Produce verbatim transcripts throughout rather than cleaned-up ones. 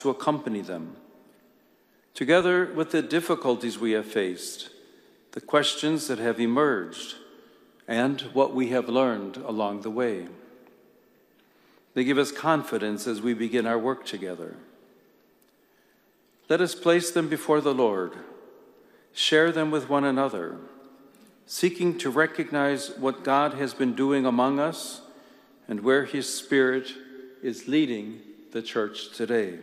to accompany them. Together with the difficulties we have faced, the questions that have emerged, and what we have learned along the way. They give us confidence as we begin our work together. Let us place them before the Lord, share them with one another, seeking to recognize what God has been doing among us and where His Spirit is leading the church today.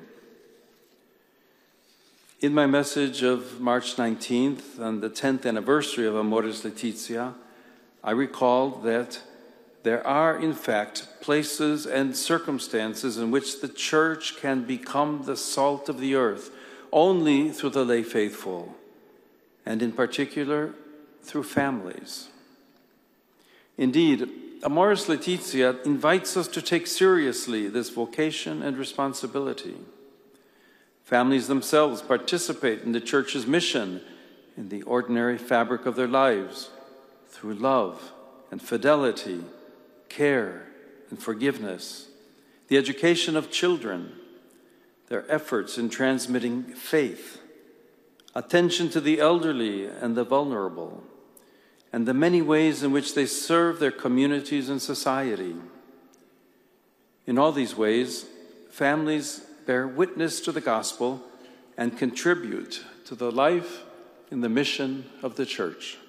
In my message of March nineteenth, on the tenth anniversary of Amoris Laetitia, I recalled that there are, in fact, places and circumstances in which the church can become the salt of the earth only through the lay faithful, and in particular, through families. Indeed, Amoris Laetitia invites us to take seriously this vocation and responsibility. Families themselves participate in the church's mission in the ordinary fabric of their lives through love and fidelity, care and forgiveness, the education of children, their efforts in transmitting faith, attention to the elderly and the vulnerable, and the many ways in which they serve their communities and society. In all these ways, families bear witness to the gospel and contribute to the life and the mission of the church.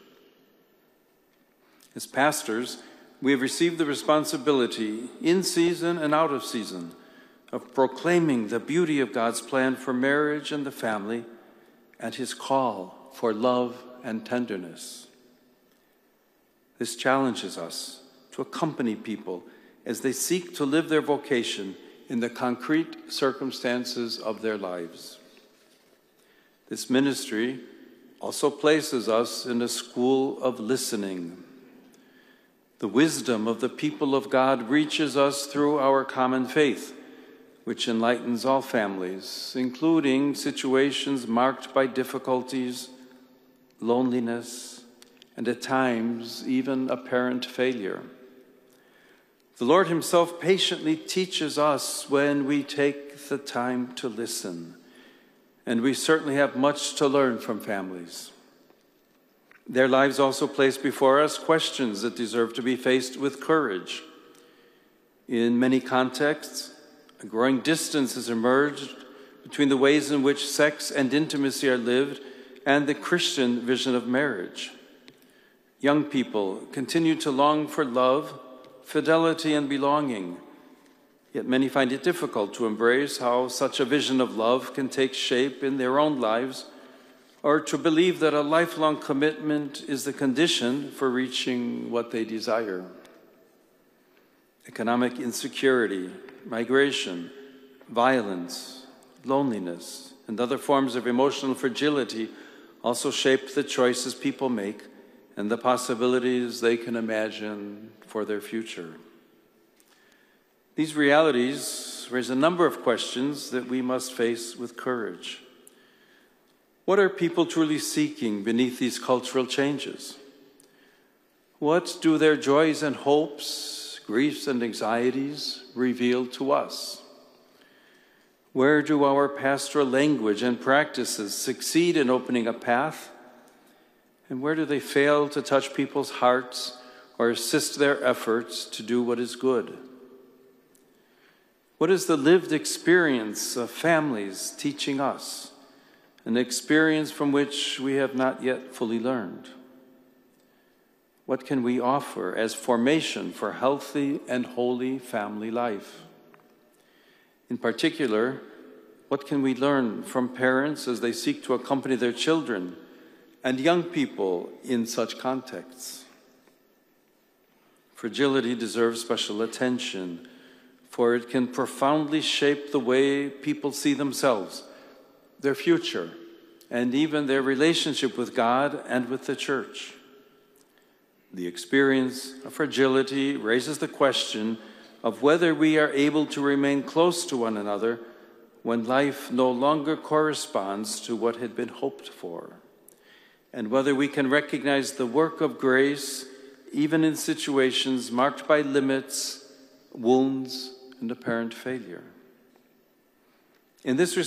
As pastors, we have received the responsibility, in season and out of season, of proclaiming the beauty of God's plan for marriage and the family and His call for love and tenderness. This challenges us to accompany people as they seek to live their vocation in the concrete circumstances of their lives. This ministry also places us in a school of listening. The wisdom of the people of God reaches us through our common faith, which enlightens all families, including situations marked by difficulties, loneliness, and at times even apparent failure. The Lord Himself patiently teaches us when we take the time to listen, and we certainly have much to learn from families. Their lives also place before us questions that deserve to be faced with courage. In many contexts, a growing distance has emerged between the ways in which sex and intimacy are lived and the Christian vision of marriage. Young people continue to long for love, fidelity, and belonging, yet many find it difficult to embrace how such a vision of love can take shape in their own lives, or to believe that a lifelong commitment is the condition for reaching what they desire. Economic insecurity, migration, violence, loneliness, and other forms of emotional fragility also shape the choices people make and the possibilities they can imagine for their future. These realities raise a number of questions that we must face with courage. What are people truly seeking beneath these cultural changes? What do their joys and hopes, griefs and anxieties reveal to us? Where do our pastoral language and practices succeed in opening a path? And where do they fail to touch people's hearts or assist their efforts to do what is good? What is the lived experience of families teaching us? An experience from which we have not yet fully learned. What can we offer as formation for healthy and holy family life? In particular, what can we learn from parents as they seek to accompany their children and young people in such contexts? Fragility deserves special attention, for it can profoundly shape the way people see themselves, their future, and even their relationship with God and with the church. The experience of fragility raises the question of whether we are able to remain close to one another when life no longer corresponds to what had been hoped for, and whether we can recognize the work of grace even in situations marked by limits, wounds, and apparent failure. In this